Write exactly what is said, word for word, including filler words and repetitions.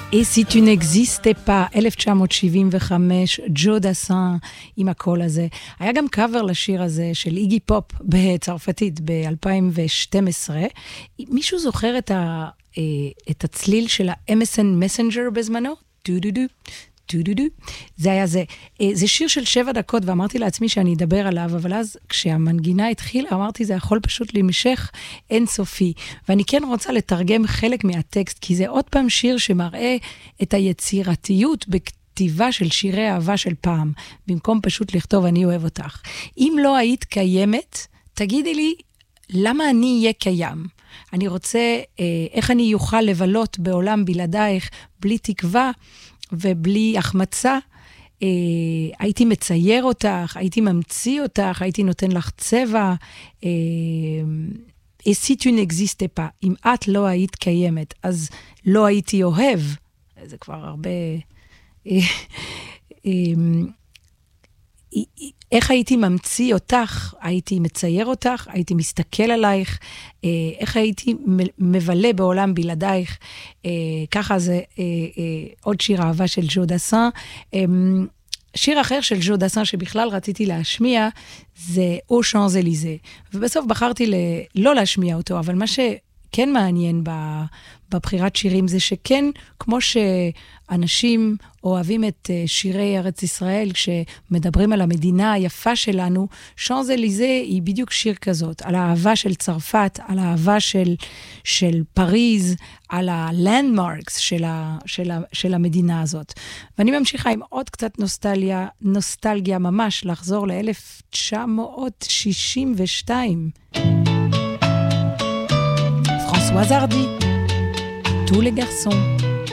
Et si tu n'existais pas, אלף תשע מאות שבעים וחמש, ג'ו דסן עם הקול הזה. היה גם קאבר לשיר הזה של איגי פופ בצרפתית ב-אלפיים ושתים עשרה. מישהו זוכר את, ה, את הצליל של ה-אם אס אן Messenger בזמנו? דו-דו-דו. דו-דו-דו. זה היה זה. זה שיר של שבע דקות, ואמרתי לעצמי שאני אדבר עליו, אבל אז כשהמנגינה התחילה, אמרתי, זה יכול פשוט להימשך אינסופי. ואני כן רוצה לתרגם חלק מהטקסט, כי זה עוד פעם שיר שמראה את היצירתיות בכתיבה של שירי אהבה של פעם, במקום פשוט לכתוב, אני אוהב אותך. אם לא היית קיימת, תגידי לי, למה אני אהיה קיים? אני רוצה, איך אני יוכל לבלות בעולם בלעדייך, בלי תקווה, ובלי החמצה, אה, הייתי מצייר אותך, הייתי ממציא אותך, הייתי נותן לך צבע, אה, et si tu n'existais pas, אם את לא היית קיימת, אז לא הייתי אוהב, זה כבר הרבה, אה, אה, איך הייתי ממציא אותך, הייתי מצייר אותך, הייתי מסתכל עלייך, איך הייתי מבלה בעולם בלעדייך, ככה זה עוד שיר אהבה של ג'ו דסן. שיר אחר של ג'ו דסן שבכלל רציתי להשמיע, זה או שאנז-אליזה. ובסוף בחרתי לא להשמיע אותו, אבל מה שכן מעניין בבחירת שירים זה שכן, כמו שאנשים אוהבים את שירי ארץ ישראל, כשמדברים על המדינה היפה שלנו, שאנז-אליזה היא בדיוק שיר כזאת, על האהבה של צרפת, על האהבה של, של פריז, על הלנדמרקס של, ה, של, ה, של המדינה הזאת. ואני ממשיכה עם עוד קצת נוסטלגיה, נוסטלגיה ממש, לחזור ל-אלף תשע מאות שישים ושתיים. פרנסואז הרדי, tous les garçons.